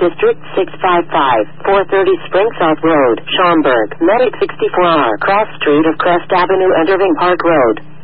District 655, 430 Spring South Road, Schaumburg, Medic 64R, Cross Street of Crest Avenue and Irving Park Road.